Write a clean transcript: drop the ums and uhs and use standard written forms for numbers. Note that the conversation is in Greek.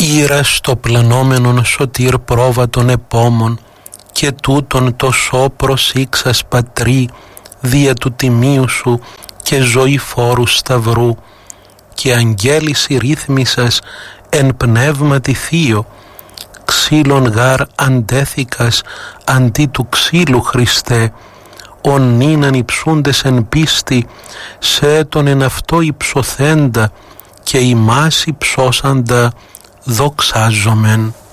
Ήρα στο πλανόμενον σωτήρ πρόβατον επόμων, και τούτον το σώπρος ήξας πατρί, δια του τιμίου σου και ζωή φόρου σταυρού, και αγγέλης ρύθμισας εν πνεύματι θείο, ξύλων γάρ αντέθηκας αντί του ξύλου Χριστέ, ον νύναν υψούντες εν πίστη, σε τον εν αυτό υψωθέντα, και ημάς υψώσαντα δοξάζομεν.